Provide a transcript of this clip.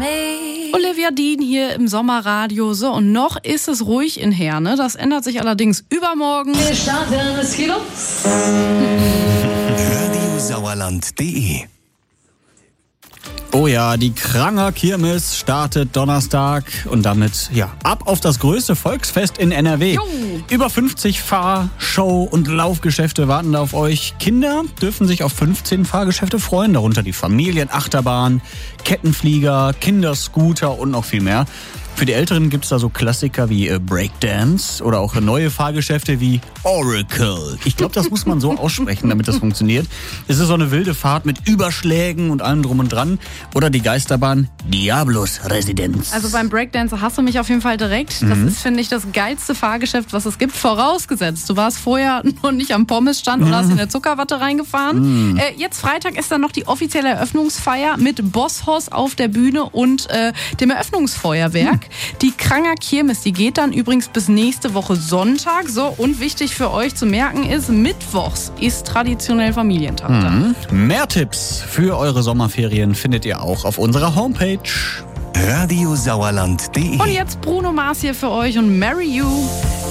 Olivia Dean hier im Sommerradio. So, und noch ist es ruhig in Herne. Das ändert sich allerdings übermorgen. Wir starten, es geht los. Radiosauerland.de. Oh ja, die Kranger Kirmes startet Donnerstag und damit ab auf das größte Volksfest in NRW. Jo. Über 50 Fahr-, Show- und Laufgeschäfte warten da auf euch. Kinder dürfen sich auf 15 Fahrgeschäfte freuen, darunter die Familienachterbahn, Kettenflieger, Kinderscooter und noch viel mehr. Für die Älteren gibt's da so Klassiker wie Breakdance oder auch neue Fahrgeschäfte wie Oracle. Ich glaube, das muss man so aussprechen, damit das funktioniert. Es ist so eine wilde Fahrt mit Überschlägen und allem drum und dran. Oder die Geisterbahn Diablos Residenz. Also beim Breakdance hast du mich auf jeden Fall direkt. Das ist, finde ich, das geilste Fahrgeschäft, was es gibt. Vorausgesetzt, du warst vorher noch nicht am Pommesstand oder hast in der Zuckerwatte reingefahren. Jetzt Freitag ist dann noch die offizielle Eröffnungsfeier mit Bosshaus auf der Bühne und dem Eröffnungsfeuerwerk. Die Kranger Kirmes, die geht dann übrigens bis nächste Woche Sonntag. So, und wichtig für euch zu merken ist, mittwochs ist traditionell Familientag da. Mehr Tipps für eure Sommerferien findet ihr auch auf unserer Homepage. Radiosauerland.de. Und jetzt Bruno Mars hier für euch und Marry You.